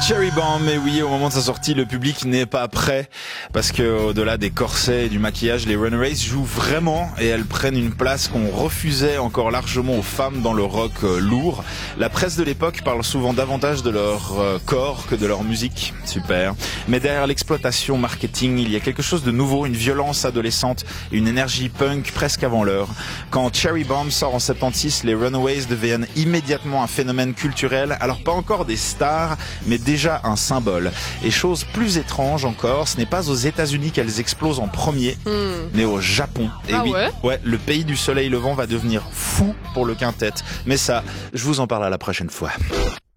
Cherry Bomb, et oui, au moment de sa sortie, le public n'est pas prêt parce que au-delà des corsets et du maquillage, les Runaways jouent vraiment et elles prennent une place qu'on refusait encore largement aux femmes dans le rock lourd. La presse de l'époque parle souvent davantage de leur corps que de leur musique. Super. Mais derrière l'exploitation marketing, il y a quelque chose de nouveau, une violence adolescente, une énergie punk presque avant l'heure. Quand Cherry Bomb sort en 76, les Runaways deviennent immédiatement un phénomène culturel, alors pas encore des stars, mais déjà un symbole. Et chose plus étrange encore, ce n'est pas aux États-Unis qu'elles explosent en premier, mais au Japon. Et oui, ouais, le pays du soleil levant va devenir fou pour le quintet. Mais ça, je vous en parle à la prochaine fois.